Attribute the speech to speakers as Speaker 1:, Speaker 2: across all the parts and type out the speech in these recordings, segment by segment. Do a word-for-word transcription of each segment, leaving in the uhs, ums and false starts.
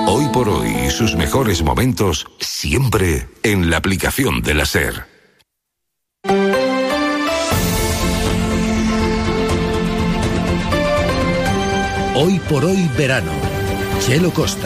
Speaker 1: Hoy por hoy y sus mejores momentos siempre en la aplicación de la SER.
Speaker 2: Hoy por hoy verano. Chelo Costa.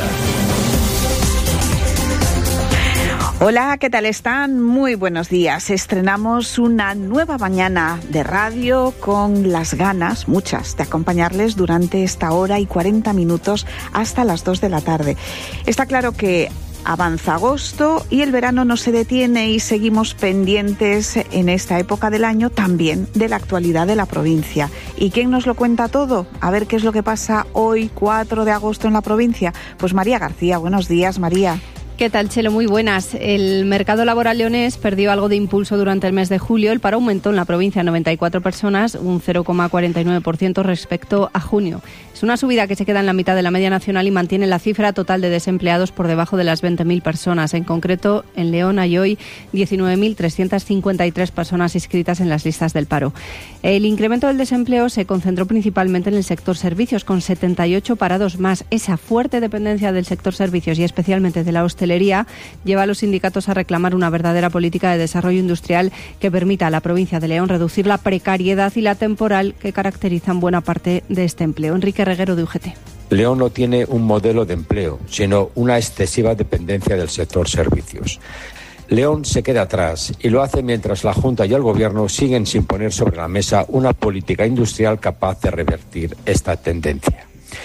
Speaker 3: Hola, ¿qué tal están? Muy buenos días. Estrenamos una nueva mañana de radio con las ganas, muchas, de acompañarles durante esta hora y cuarenta minutos hasta las dos de la tarde. Está claro que avanza agosto y el verano no se detiene y seguimos pendientes en esta época del año también de la actualidad de la provincia. ¿Y quién nos lo cuenta todo? A ver qué es lo que pasa hoy, cuatro de agosto, en la provincia. Pues María García. Buenos días, María.
Speaker 4: ¿Qué tal, Chelo? Muy buenas. El mercado laboral leonés perdió algo de impulso durante el mes de julio. El paro aumentó en la provincia a noventa y cuatro personas, un cero coma cuarenta y nueve por ciento respecto a junio. Es una subida que se queda en la mitad de la media nacional y mantiene la cifra total de desempleados por debajo de las veinte mil personas. En concreto, en León hay hoy diecinueve mil trescientas cincuenta y tres personas inscritas en las listas del paro. El incremento del desempleo se concentró principalmente en el sector servicios, con setenta y ocho parados más. Esa fuerte dependencia del sector servicios y especialmente de la hostelería lleva a los sindicatos a reclamar una verdadera política de desarrollo industrial que permita a la provincia de León reducir la precariedad y la temporal que caracterizan buena parte de este empleo. Enrique Reguero, de U G T.
Speaker 5: León no tiene un modelo de empleo, sino una excesiva dependencia del sector servicios. León se queda atrás y lo hace mientras la Junta y el Gobierno siguen sin poner sobre la mesa una política industrial capaz de revertir esta tendencia.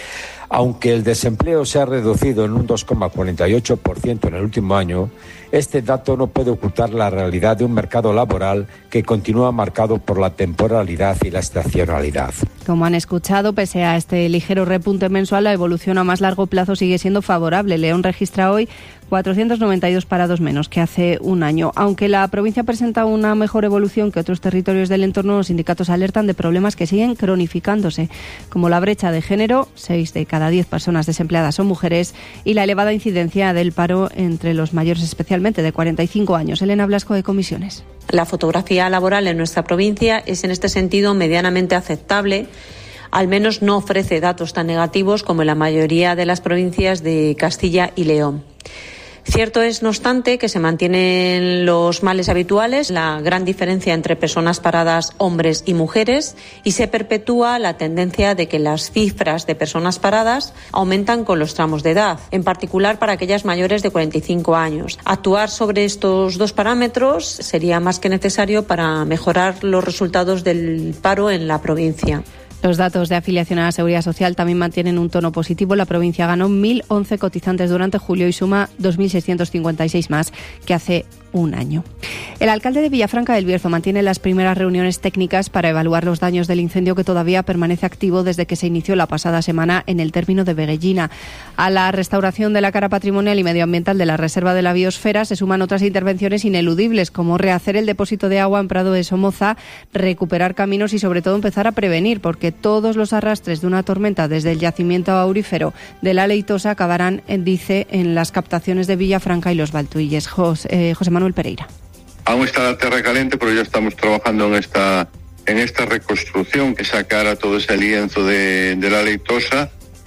Speaker 5: Aunque el desempleo se ha reducido en un dos coma cuarenta y ocho por ciento en el último año, este dato no puede ocultar la realidad de un mercado laboral que continúa marcado por la temporalidad y la estacionalidad.
Speaker 4: Como han escuchado, pese a este ligero repunte mensual, la evolución a más largo plazo sigue siendo favorable. León registra hoy cuatrocientos noventa y dos parados menos que hace un año. Aunque la provincia presenta una mejor evolución que otros territorios del entorno, los sindicatos alertan de problemas que siguen cronificándose, como la brecha de género, seis de cada diez personas desempleadas son mujeres, y la elevada incidencia del paro entre los mayores, especialmente de cuarenta y cinco años. Elena Blasco, de Comisiones.
Speaker 6: La fotografía laboral en nuestra provincia es en este sentido medianamente aceptable. Al menos no ofrece datos tan negativos como en la mayoría de las provincias de Castilla y León. Cierto es, no obstante, que se mantienen los males habituales, la gran diferencia entre personas paradas, hombres y mujeres, y se perpetúa la tendencia de que las cifras de personas paradas aumentan con los tramos de edad, en particular para aquellas mayores de cuarenta y cinco años. Actuar sobre estos dos parámetros sería más que necesario para mejorar los resultados del paro en la provincia.
Speaker 4: Los datos de afiliación a la Seguridad Social también mantienen un tono positivo. La provincia ganó mil once cotizantes durante julio y suma dos mil seiscientos cincuenta y seis más que hace un año. El alcalde de Villafranca del Bierzo mantiene las primeras reuniones técnicas para evaluar los daños del incendio que todavía permanece activo desde que se inició la pasada semana en el término de Veguellina. A la restauración de la cara patrimonial y medioambiental de la Reserva de la Biosfera se suman otras intervenciones ineludibles, como rehacer el depósito de agua en Prado de Somoza, recuperar caminos y sobre todo empezar a prevenir, porque todos los arrastres de una tormenta desde el yacimiento aurífero de la Leitosa acabarán, dice, en las captaciones de Villafranca y los Valtuilles. José, eh, José Manuel Pereira.
Speaker 7: Aún está la tierra caliente, pero ya estamos trabajando en esta en esta reconstrucción que sacara todo ese lienzo de, de la Leitosa,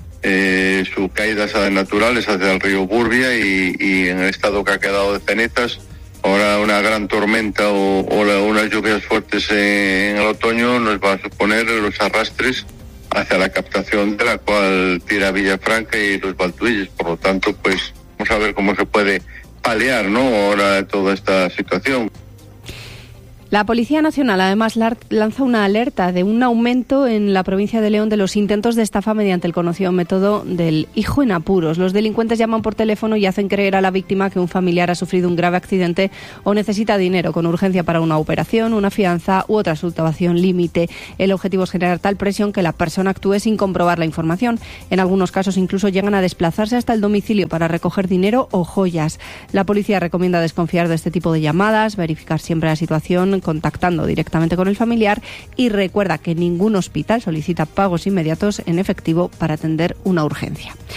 Speaker 7: eh, sus caídas naturales hacia el río Burbia y, y en el estado que ha quedado de cenizas. Ahora una gran tormenta o, o la, unas lluvias fuertes en el otoño nos va a suponer los arrastres hacia la captación de la cual tira Villafranca y los Valtuilles. Por lo tanto, pues vamos a ver cómo se puede paliar, ¿no?, ahora toda esta situación.
Speaker 4: La Policía Nacional además lanza una alerta de un aumento en la provincia de León de los intentos de estafa mediante el conocido método del hijo en apuros. Los delincuentes llaman por teléfono y hacen creer a la víctima que un familiar ha sufrido un grave accidente o necesita dinero con urgencia para una operación, una fianza u otra situación límite. El objetivo es generar tal presión que la persona actúe sin comprobar la información. En algunos casos incluso llegan a desplazarse hasta el domicilio para recoger dinero o joyas. La policía recomienda desconfiar de este tipo de llamadas, verificar siempre la situación contactando directamente con el familiar y recuerda que ningún hospital solicita pagos inmediatos en efectivo para atender una urgencia.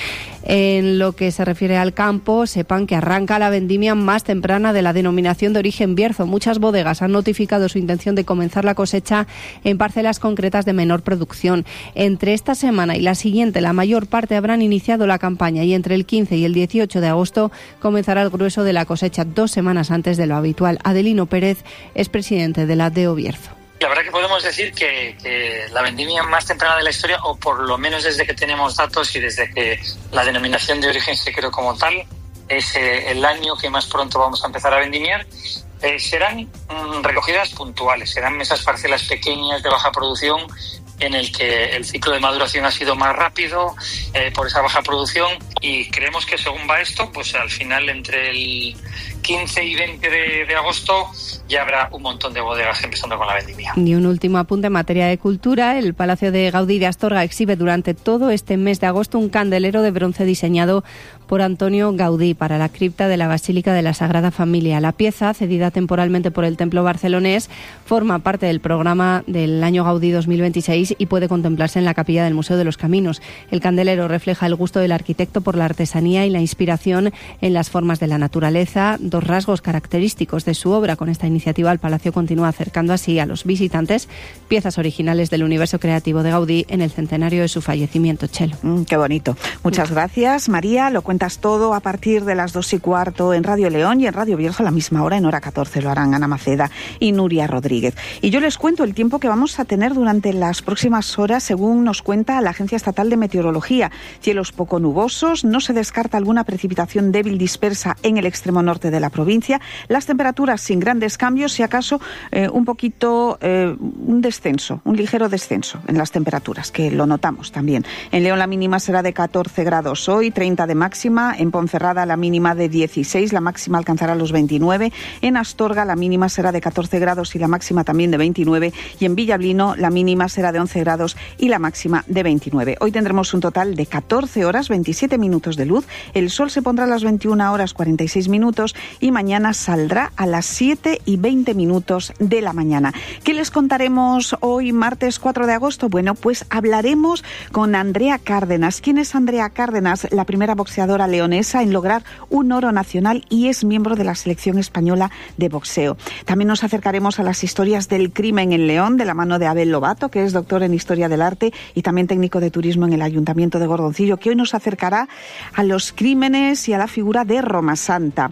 Speaker 4: En lo que se refiere al campo, sepan que arranca la vendimia más temprana de la denominación de origen Bierzo. Muchas bodegas han notificado su intención de comenzar la cosecha en parcelas concretas de menor producción. Entre esta semana y la siguiente, la mayor parte habrán iniciado la campaña y entre el quince y el dieciocho de agosto comenzará el grueso de la cosecha, dos semanas antes de lo habitual. Adelino Pérez es presidente de la D E O Bierzo.
Speaker 8: La verdad que podemos decir que, que la vendimia más temprana de la historia, o por lo menos desde que tenemos datos y desde que la denominación de origen se creó como tal, es eh, el año que más pronto vamos a empezar a vendimiar. Eh, serán mm, recogidas puntuales, serán esas parcelas pequeñas de baja producción en el que el ciclo de maduración ha sido más rápido eh, por esa baja producción, y creemos que según va esto, pues al final entre el quince y veinte de, de agosto ya habrá un montón de bodegas empezando con la vendimia.
Speaker 4: Y un último apunte en materia de cultura. El Palacio de Gaudí de Astorga exhibe durante todo este mes de agosto un candelero de bronce diseñado por Antonio Gaudí para la cripta de la Basílica de la Sagrada Familia. La pieza, cedida temporalmente por el Templo barcelonés, forma parte del programa del año Gaudí dos mil veintiséis y puede contemplarse en la capilla del Museo de los Caminos. El candelero refleja el gusto del arquitecto por la artesanía y la inspiración en las formas de la naturaleza, dos rasgos característicos de su obra. Con esta iniciativa, el Palacio continúa acercando así a los visitantes piezas originales del universo creativo de Gaudí en el centenario de su fallecimiento. Chelo.
Speaker 3: Mm, qué bonito. Muchas gracias, María. Lo cuentas todo a partir de las dos y cuarto en Radio León y en Radio Bierzo a la misma hora, en hora catorce. Lo harán Ana Maceda y Nuria Rodríguez. Y yo les cuento el tiempo que vamos a tener durante las próximas horas, según nos cuenta la Agencia Estatal de Meteorología. Cielos poco nubosos, no se descarta alguna precipitación débil dispersa en el extremo norte de la provincia. Las temperaturas sin grandes cambios, si acaso eh, un poquito, eh, un descenso, un ligero descenso en las temperaturas, que lo notamos también. En León la mínima será de catorce grados hoy, treinta de máxima. En Ponferrada la mínima de dieciséis, la máxima alcanzará los veintinueve. En Astorga la mínima será de catorce grados y la máxima también de veintinueve. Y en Villablino la mínima será de once grados y la máxima de veintinueve. Hoy tendremos un total de catorce horas, veintisiete minutos de luz. El sol se pondrá a las veintiuna horas cuarenta y seis minutos y mañana saldrá a las siete y veinte minutos de la mañana. ¿Qué les contaremos hoy, martes cuatro de agosto? Bueno, pues hablaremos con Andrea Cárdenas. ¿Quién es Andrea Cárdenas? La primera boxeadora leonesa en lograr un oro nacional y es miembro de la selección española de boxeo. También nos acercaremos a las historias del crimen en León de la mano de Abel Lobato, que es doctor en Historia del Arte y también técnico de turismo en el Ayuntamiento de Gordoncillo, que hoy nos acercará a los crímenes y a la figura de Roma Santa.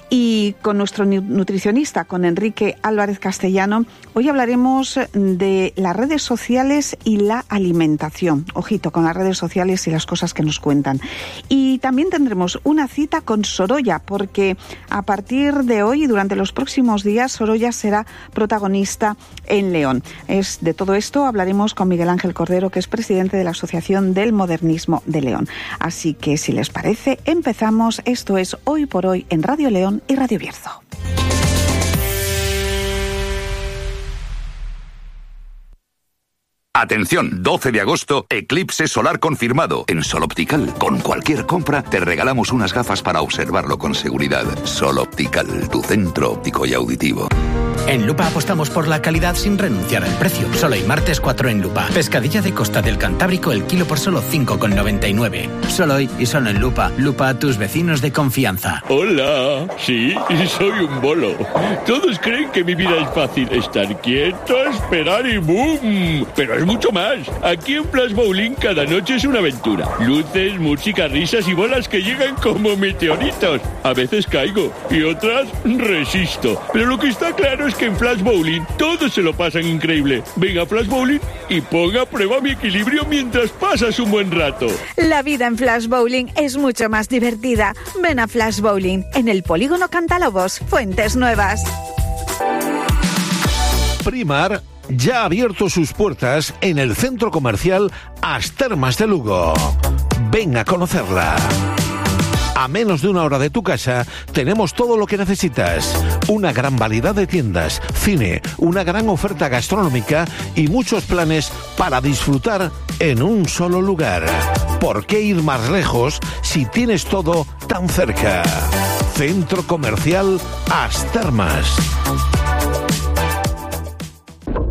Speaker 3: Y con nuestro nutricionista, con Enrique Álvarez Castellano, hoy hablaremos de las redes sociales y la alimentación. Ojito con las redes sociales y las cosas que nos cuentan. Y también tendremos una cita con Sorolla, porque a partir de hoy y durante los próximos días Sorolla será protagonista en León. Es de todo esto hablaremos con Miguel Ángel Cordero, que es presidente de la Asociación del Modernismo de León. Así que, si les parece, empezamos. Esto es Hoy por Hoy en Radio León y Radio Bierzo.
Speaker 1: Atención, doce de agosto, eclipse solar confirmado. En Sol Optical, con cualquier compra, te regalamos unas gafas para observarlo con seguridad. Sol Optical, tu centro óptico y auditivo.
Speaker 9: En Lupa apostamos por la calidad sin renunciar al precio. Solo hay martes cuatro en Lupa. Pescadilla de costa del Cantábrico, el kilo por solo cinco con noventa y nueve. Solo hoy y solo en Lupa. Lupa, tus vecinos de confianza.
Speaker 10: Hola, sí, soy un bolo. Todos creen que mi vida es fácil. Estar quieto, esperar y ¡boom! Pero es mucho más. Aquí en Flash Bowling cada noche es una aventura. Luces, música, risas y bolas que llegan como meteoritos. A veces caigo y otras resisto. Pero lo que está claro es que en Flash Bowling todos se lo pasan increíble. Venga a Flash Bowling y ponga a prueba mi equilibrio mientras pasas un buen rato.
Speaker 11: La vida en Flash Bowling es mucho más divertida. Ven a Flash Bowling en el Polígono Cantalobos, Fuentes Nuevas.
Speaker 2: Primar ya ha abierto sus puertas en el centro comercial As Termas de Lugo. Ven a conocerla. A menos de una hora de tu casa tenemos todo lo que necesitas. Una gran variedad de tiendas, cine, una gran oferta gastronómica y muchos planes para disfrutar en un solo lugar. ¿Por qué ir más lejos si tienes todo tan cerca? Centro Comercial As Termas.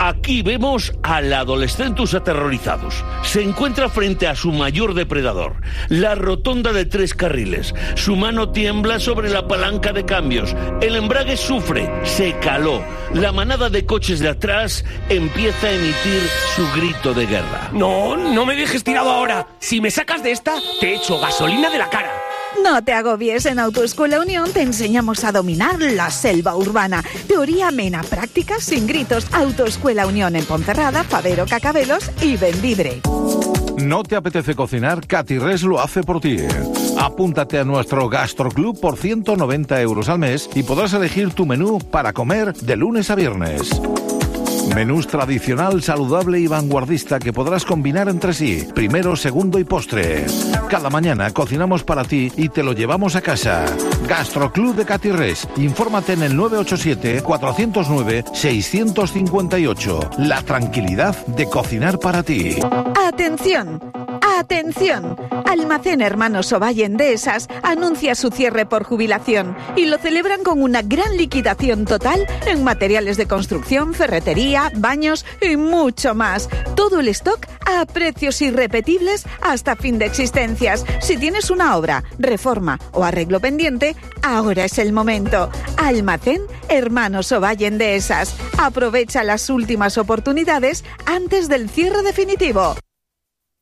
Speaker 10: Aquí vemos al adolescentus aterrorizados. Se encuentra frente a su mayor depredador, la rotonda de tres carriles. Su mano tiembla sobre la palanca de cambios. El embrague sufre, se caló. La manada de coches de atrás empieza a emitir su grito de guerra.
Speaker 12: No, no me dejes tirado ahora. Si me sacas de esta, te echo gasolina de la cara.
Speaker 11: No te agobies, en Autoescuela Unión te enseñamos a dominar la selva urbana. Teoría amena, prácticas sin gritos. Autoescuela Unión en Ponferrada, Fabero, Cacabelos y Bembibre.
Speaker 2: ¿No te apetece cocinar? Catirres lo hace por ti. Apúntate a nuestro Gastroclub por ciento noventa euros al mes y podrás elegir tu menú para comer de lunes a viernes. Menús tradicional, saludable y vanguardista que podrás combinar entre sí, primero, segundo y postre. Cada mañana cocinamos para ti y te lo llevamos a casa. Gastroclub de Catirres. Infórmate en el nueve ocho siete, cuatro cero nueve, seis cinco ocho. La tranquilidad de cocinar para ti.
Speaker 11: ¡Atención! ¡Atención! Almacén Hermanos Ovalle Endesas anuncia su cierre por jubilación y lo celebran con una gran liquidación total en materiales de construcción, ferretería, baños y mucho más. Todo el stock a precios irrepetibles hasta fin de existencias. Si tienes una obra, reforma o arreglo pendiente, ahora es el momento. Almacén Hermanos Ovalle Endesas. Aprovecha las últimas oportunidades antes del cierre definitivo.